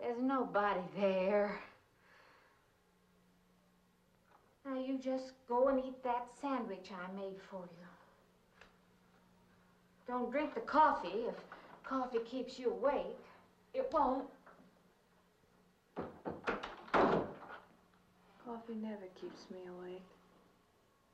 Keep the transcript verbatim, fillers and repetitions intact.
There's nobody there. Now you just go and eat that sandwich I made for you. Don't drink the coffee. If coffee keeps you awake, it won't. Coffee never keeps me awake.